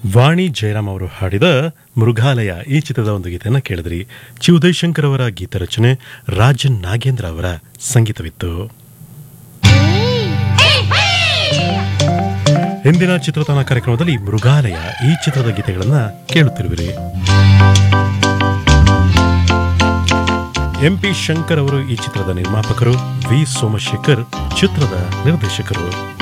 ವಾಣಿ ಜಯರಾಮ್ ಅವರು ಹಾಡಿದ ಮೃಗಾಲಯ ಈ ಚಿತ್ರದ ಒಂದು ಗೀತೆಯನ್ನು ಕೇಳಿದ್ರಿ. ಚಿ ಉದಯಶಂಕರ್ ಅವರ ಗೀತ ರಚನೆ, ರಾಜನ್ ನಾಗೇಂದ್ರ ಅವರ ಸಂಗೀತವಿತ್ತು. ಇಂದಿನ ಚಿತ್ರತಾಣ ಕಾರ್ಯಕ್ರಮದಲ್ಲಿ ಮೃಗಾಲಯ ಈ ಚಿತ್ರದ ಗೀತೆಗಳನ್ನು ಕೇಳುತ್ತಿರುವಿರಿ. ಎಂಪಿ ಶಂಕರ್ ಅವರು ಈ ಚಿತ್ರದ ನಿರ್ಮಾಪಕರು, ವಿ ಸೋಮಶೇಖರ್ ಚಿತ್ರದ ನಿರ್ದೇಶಕರು.